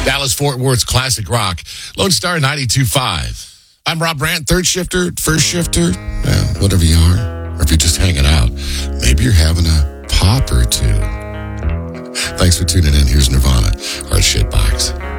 Dallas-Fort Worth's classic rock. Lone Star 92.5. I'm Rob Brandt, third shifter, first shifter, whatever you are. Or if you're just hanging out, maybe you're having a pop or two. Thanks for tuning in. Here's Nirvana, our shitbox.